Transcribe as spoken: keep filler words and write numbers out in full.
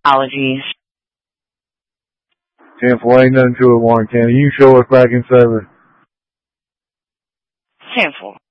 Apologies. ten four, ain't nothing to it, Warren County. You can show us back in service. ten four.